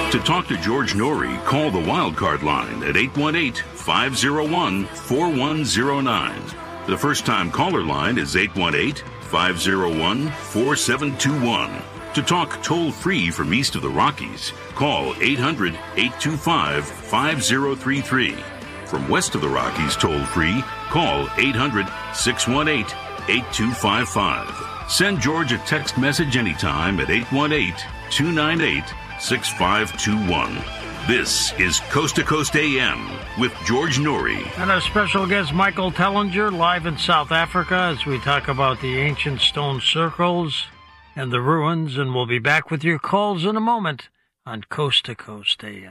To talk to George Norrie, call the Wildcard line at 818-501-4109. The first-time caller line is 818-501-4721. To talk toll-free from east of the Rockies, call 800-825-5033. From west of the Rockies toll-free, call 800-618-8255. Send George a text message anytime at 818-298-6521. This is Coast to Coast AM with George Norrie. And our special guest, Michael Tellinger, live in South Africa as we talk about the ancient stone circles and the ruins. And we'll be back with your calls in a moment on Coast to Coast AM.